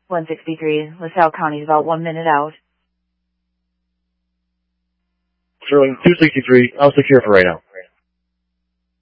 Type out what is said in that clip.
163, LaSalle County is about 1 minute out. Sterling 263, I'll secure for right now.